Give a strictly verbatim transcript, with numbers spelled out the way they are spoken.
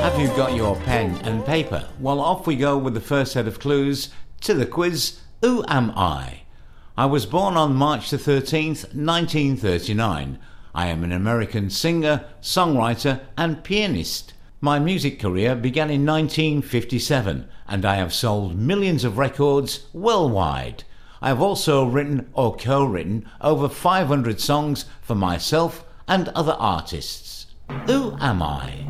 Have you got your pen and paper? Well, off we go with the first set of clues to the quiz, Who Am I? I was born on March the thirteenth, nineteen thirty-nine. I am an American singer, songwriter and pianist. My music career began in nineteen fifty-seven and I have sold millions of records worldwide. I have also written or co-written over five hundred songs for myself and other artists. Who am I?